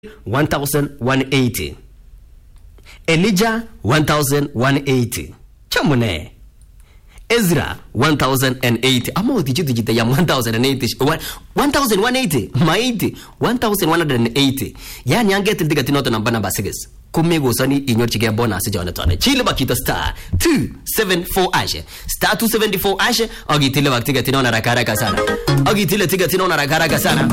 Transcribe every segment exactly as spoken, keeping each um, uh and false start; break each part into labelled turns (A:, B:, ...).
A: one thousand one hundred eighty. Elijah one thousand one hundred eighty. Chamune. Ezra one thousand eighty. Amo tiji tiji te yam one thousand eighty. one thousand one hundred eighty. Maiti one thousand one hundred eighty. Yani angetil diga tinoto namba namba six. Kumego sani inyo chige bonus jona tone. Chile bakito star two seven four ashe. Star two seventy four ashe. Ogi tile baktiga tinona rakaraka sana. Ogi tile tiga tinona rakaraka sana.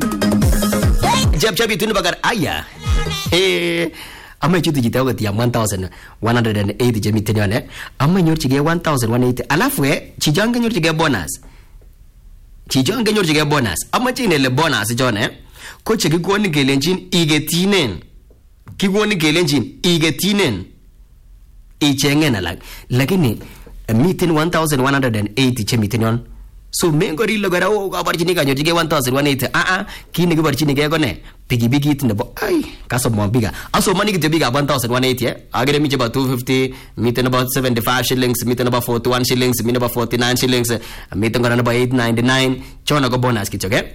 A: Jab jabi tunu bagar aya. Eh amma chitu jita wati ya one thousand one hundred eighty jemi tenyone. Amma nyor chige one thousand one hundred eighty. Alafu eh chijanga nyor chige bonus. Chijanga nyor chige bonus. Amma chine le bonus jone. Ko chigi kwoni gelenjin igetinen. Kiwoni gelenjin igetinen. Ichengen alag. Lakini meeting one thousand one hundred eighty chemi tenyon. So mengo ri logara o abarchini ka nyotige one thousand one hundred eighty a a kini ke barchini ke gone pigi bigi tin bo ai kaso mo biga aso mani ke biga one thousand one hundred eighty eh agere mi about two fifty mitten about seventy-five shillings mitten about forty-one shillings mitten about forty-nine shillings mitten gonna about eight ninety-nine chona go bonus kichoke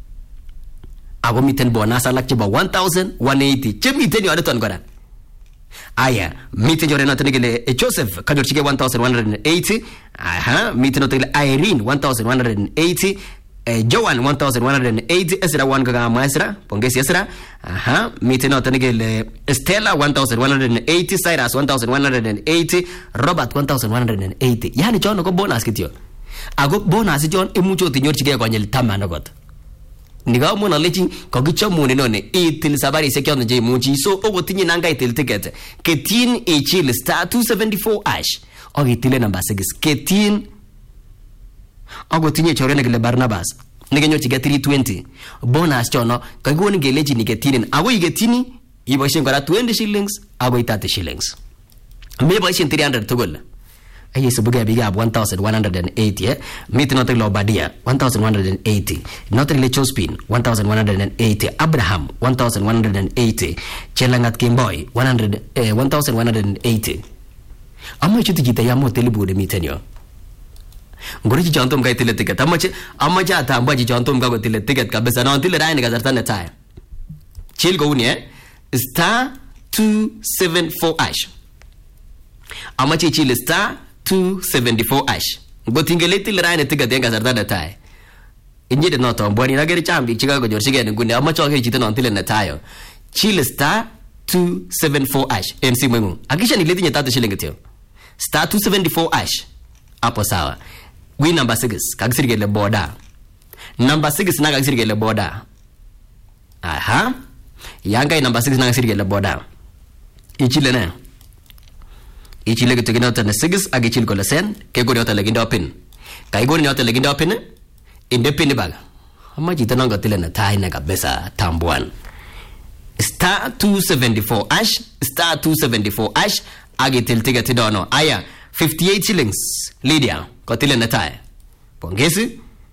A: ago mitten bonus alak chiba one thousand one hundred eighty che mitten yo adaton gora aya mitten jore no tenegele Joseph kajorchige one thousand one hundred eighty aha mitten no tenegele Irene one thousand one hundred eighty eh, Joan one thousand one hundred eighty Esra one gaga maestra pongesi Esra aha mitten no tenegele Stella one thousand one hundred eighty Cyrus one thousand one hundred eighty Robert one thousand one hundred eighty yani jono ko bonus kityo ago bonus jon emucho tinyorchige konyel tamano got niga mona lechi kogicho mune none itil sabari sekyon je muji so ogo tinyi nanga itil ticket ketin ichil star two seventy-four ash ogo itile number six ketin ogo tinyi chore negle Barnabas nige nyochi get three twenty bonus chono kago nige lechi ni ketin ago igetini ibo shingora twenty shillings ago thirty shillings me bo shin three hundred togol ayi subuga biga one thousand one hundred eighty eh miti not lo badia one thousand one hundred eighty not le chospin one thousand one hundred eighty Abraham one thousand one hundred eighty chelangat kimboy one hundred eh one thousand one hundred eighty amma chitu jita ya motel bude mitenyo ngori ji jantom ga tile ticket amma che amma ja ta amba ji jantom ga tile ticket kabisa na tile rai ne ga zartana taya chil go ni eh star two seventy-four ash amma che chil star two seventy-four ash gotingele til raine tiga denga zarda da tai inji de noto mboni na gari chambi chiga go jorshige ngune amma choke chita non tile na tayo chile star two seventy-four ash mc mwengu akisha ni letinya tatu shilingi tio star two seventy-four ash hapo sawa wi number six kagisirige le boda number six na kagisirige le boda aha yanga number six na kagisirige le boda ichile ne ichile gitu gina tane six agi chil ko lesen ke gori ota leginda open kai gori ota leginda open inde pin baga amma jita nanga tile na tai na kabisa tambuan star two seventy-four ash star two seventy-four ash agi til tiga tidono aya fifty-eight shillings Lydia ko tile na tai pongesi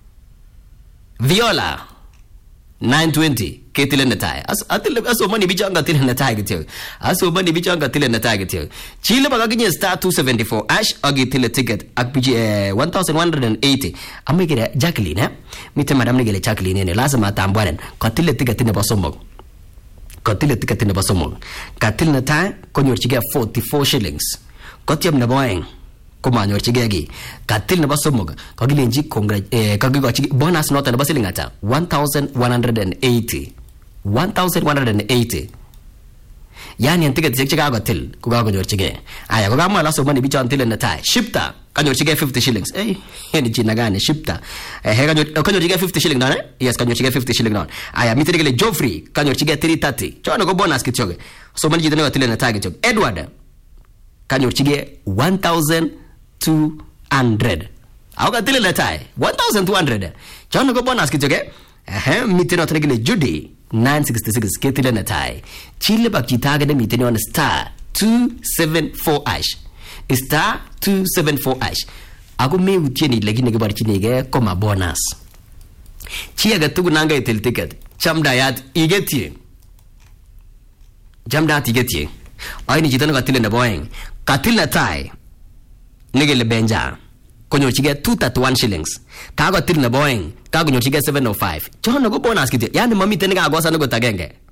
A: Viola nine twenty ke tile na tai as atile aso mani bichanga tile na tai gityo aso mani bichanga tile na tai gityo chile baga ginye star two seventy-four ash agi tile ticket akpiji eh, one thousand one hundred eighty amigere Jacqueline eh mite madam ne gele Jacqueline ne lazima tambaren ko tile ticket ne basomo ko tile ticket ne basomo ka tile na tai ko nyorchige forty-four shillings ko tiam na boeng ko manyor chigegi katil na basomo ko gilenji congrats eh ko gigo chigi bonus nota na basilingata one thousand one hundred eighty one thousand one hundred eighty yani antiga chiga gatil ko ga nyor chige aya ko ga mala so mani bichon til na tai shipta ka nyor chige fifty shillings eh yani china gane shipta eh he ga nyor ko nyor chige fifty shillings na yes ka nyor chige fifty shillings na aya mitirigele Joffrey ka nyor chige three thirty chono ko bonus kichoge so mani jidane watil na tai kichoge Edward ka nyor chige one thousand two hundred auga tile la tai one thousand two hundred chono go bonus kichoge eh mitino tregele Judy nine sixty-six ketile na tai chile bakitaga de mitino on star two seventy-four ash star two seventy-four ash ago me utieni legine ge barchini ge koma bonus chiaga tugu nanga itel ticket chamda yat igetie jamda tigetie ayini jitano katile na boeng katile tai nigele benja konyo chige two thirty-one shillings kago tirna boeng kago nyo chige seven oh five chono go bonus kiti yani mami tene ga gosa no go tagenge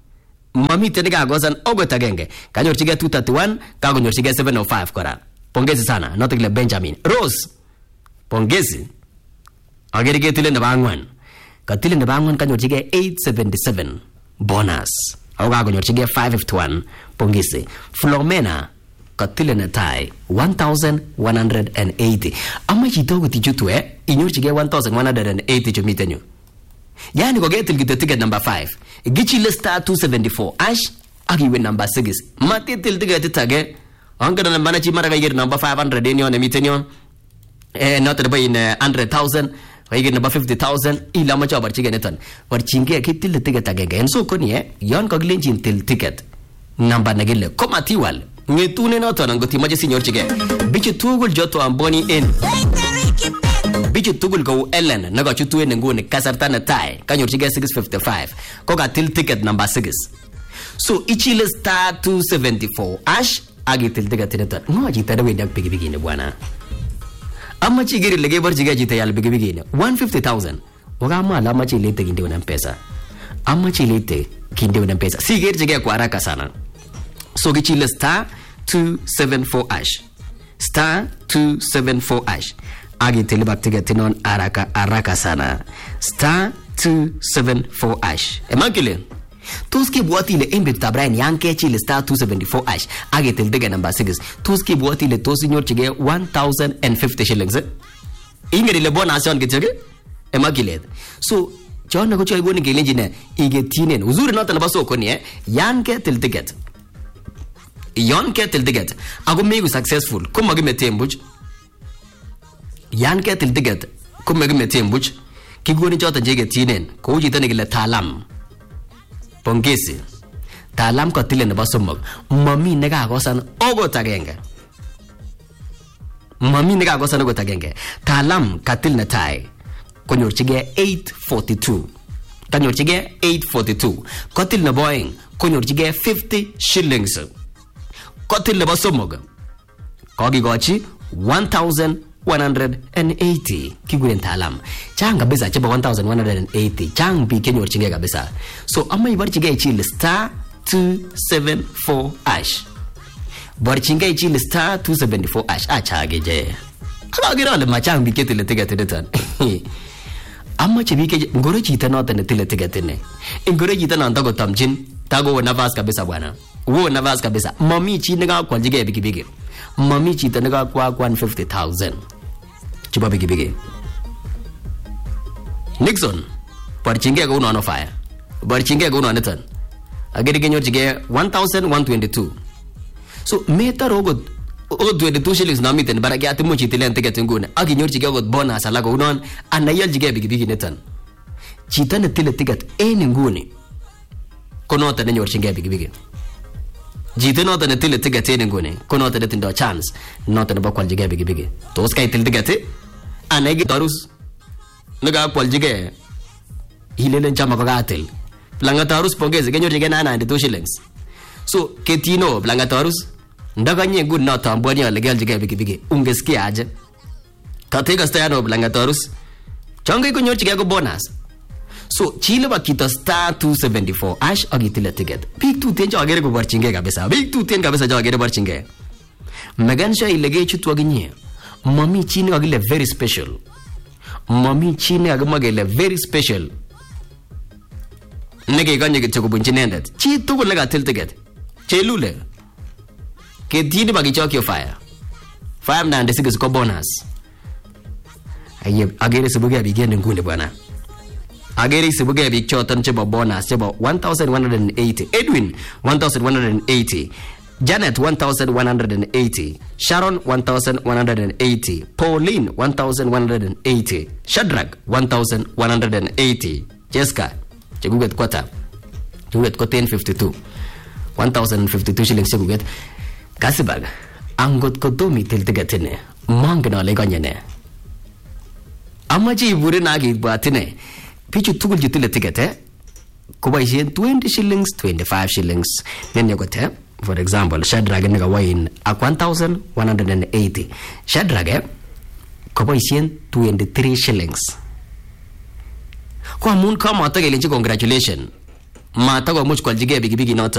A: mamiten nikakosan ogot agenge. Kanyorchigei two thirty-one, kakonyorchigei seven oh five kora. Pongezi sana, noto kile Benjamin. Rose, pongezi. Agere ketile nebo angwan. Katile nebo angwan kanyorchigei eight seventy-seven bonus. Ako kakonyorchigei five fifty-one. Pongezi. Flomena katile netai one thousand one hundred eighty. Ama chito kotichutu eh inyorchigei one thousand one hundred eighty chumiten yu. Yani koketil kito ticket number five. Gichile star two seventy-four ash akiwe number six. Matitil ticket tage. Angana namba na chimara kaiger number five hundred en yon emiten yon. Eh not the in one hundred thousand. Kaiger number fifty thousand ila macha barchige neton. Barchinge kitil ticket agenge. En so koni eh yon kagilenchin til ticket. Number nagile komatiwal. Ngetune noton angoti maje sinyorchige. Bichu tugul joto amboni en. Bichu tugul ko Ellen naga chutu en nguni kasarta na tai kanyorchige six fifty-five. Koga til ticket number six. So ichile star two seventy-four ash agitil ticket neton. Ngo jita da wenda pigi pigi ne bwana. Amma chigiri lege barchige jita yal pigi pigi ne one hundred fifty thousand. Waga ma la ma chilete kinde una pesa. Amma chilete kinde una pesa. Sigir jige kwa haraka sana. So gichile star two seventy-four ash. Star two seventy-four ash. Agi telebak tiga tinon araka araka sana. Star two seventy-four ash. Emakile. Tuski buati le embe tabrain yanke chile star two seventy-four ash. Agi tel tiga number six. Tuski buati le to signor chige one thousand fifty shillings. Ingeri le bonus yon gitege. Emakile. So John ko choy boni gelenji ne ige tinen. Uzuri nota na baso koni eh. Yanke tel ticket. Yon ketil ticket. Ako megu successful. Kuma gime tembuch. Yan ketil ticket. Kuma gime tembuch. Kigoni chota jege tinen. Ko uji tane gile talam. Pongezi. Talam ko tile nebo somok. Mami nega akosan ogot agenge. Mami nega akosan ogot agenge. Talam katil netai. Konyorchige eight forty-two. Kanyorchige eight forty-two. Kotil neboing. Konyorchige fifty shillings. Kotil nebo somog. Kogi gochi one thousand one hundred eighty. Kiguren talam. Chang kabisa cheba one thousand one hundred eighty. Chang bi kenyor chinge kabisa. So amma ibar chinge chile star two seventy-four ash. Bar chinge chile star two seventy-four ash. Acha geje. Ala gira le machang bi ketile tiga tidetan. Amma chebi ke ngore chita nota ne tile tiga tine. Ngore chita nanta ko tamchin. Tago navas kabisa bwana. Wo navas kabisa. Mami chi nega kwa jige bigi bigi. Mami chi ta nega kwa one hundred fifty thousand. Chuba bigi bigi. Nixon. Parchinge ko uno fire. Parchinge ko uno netan. Agere genyo jige one thousand one hundred twenty-two. So meta rogo o twenty-two shillings na miten baraki atimu chi tilen ticket ngune. Agi nyor jige ko bonus ala ko unon anayal jige bigi bigi netan. Chita ne tile ticket eni ngune. Kono ta ne nyor chinge bigi bigi. Jite nota ne tile tiga tene ngone. Kono ta tindo chance. Nota ne bakwal jige bigi bigi. To sky til tiga te. Anegi tarus. Naga kwal jige. Hilelen chama bagatel. Planga tarus pongeze genyo jige na ninety-two shillings. So ketino planga tarus. Ndaga nye good nota ambwani ya legal jige bigi bigi. Ungesikia aje. Katega stayano planga tarus. Chonge kunyo jige ko bonus. So chile ba kita star two seventy-four ash agitile ticket. Big two ten jagere ko barchinge kabisa. Big two ten kabisa jagere barchinge. Megan sha ilege chutu aginye. Mami chini agile very special. Mami chini agmagele very special. Nege ganye ke choko bunchinendet. Chi tu ko lega til ticket. Chelule. Ke tini bagi chokyo fire. five ninety-six ko bonus. Aye agere sebuge abigende ngule bwana. Ageri sibuge big chotan chebo bonus chebo one thousand one hundred eighty. Edwin one thousand one hundred eighty. Janet one thousand one hundred eighty. Sharon one thousand one hundred eighty. Pauline one thousand one hundred eighty. Shadrach one thousand one hundred eighty. Jessica cheguget kwata. Cheguget ko ten fifty-two. one thousand fifty-two shillings cheguget. Kasibag angot ko domi tiltigatine. Mangna le ganyene. Amaji bure nagi batine. Pichu tugul jutile ticket eh. Kuba isien twenty shillings, twenty-five shillings. Then you got eh. For example, Shadrach nega wine at one thousand one hundred eighty. Shadrach eh. Kuba isien twenty-three shillings. Kwa mun kama atagele congratulations. matakomuch kwaljigei pikipiki noto.